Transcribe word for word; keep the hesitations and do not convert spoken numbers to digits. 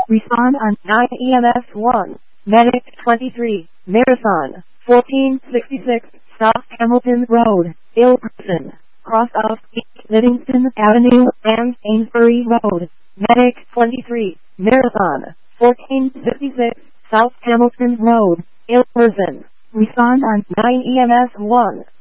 Respond on nine E M S one. Medic twenty-three, Marathon, fourteen sixty-six, South Hamilton Road, ill person. Cross of East Livingston Avenue and Amesbury Road. Medic twenty-three, Marathon, fourteen fifty-six, South Hamilton Road, ill person. Respond on nine E M S one.